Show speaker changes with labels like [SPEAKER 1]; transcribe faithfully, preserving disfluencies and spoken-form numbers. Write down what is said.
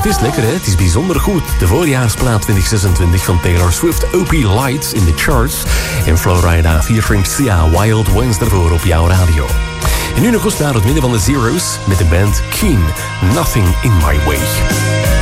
[SPEAKER 1] is lekker, hè? Het is bijzonder goed. De voorjaarsplaat twintig zesentwintig van Taylor Swift, O P Lights in de charts. En Florida featuring Sia, Wild Wings daarvoor op jouw radio. En nu nog eens naar het midden van de Zeros met de band Keen, Nothing in My Way.